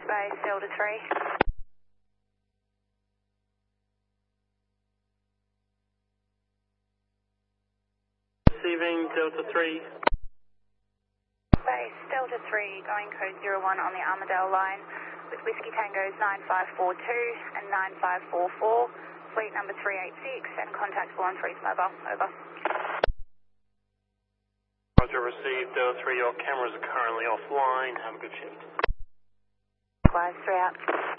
Base Delta 3. Receiving Delta 3. Base Delta 3, going code 01 on the Armadale line with Whiskey Tangos 9542 and 9544, fleet number 386 and contactable on 3's mobile. Over. Roger, received Delta 3, your cameras are currently offline. Have a good shift. Flies 3 out.